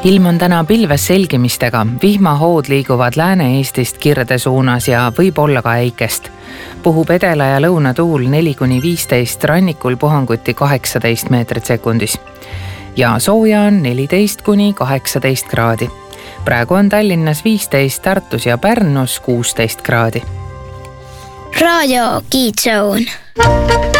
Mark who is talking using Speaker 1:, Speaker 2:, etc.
Speaker 1: ilm on täna pilves selgimistega, vihmahood liiguvad Lääne-Eestist Kirde suunas ja võib olla ka äikest. Puhub edela- ja lõunatuul 4-15, rannikul puhanguti 18 meetrit sekundis. Ja sooja on 14-18 kraadi. Praegu on Tallinnas 15, Tartus ja Pärnus 16 kraadi.
Speaker 2: Raadio Kids Zone.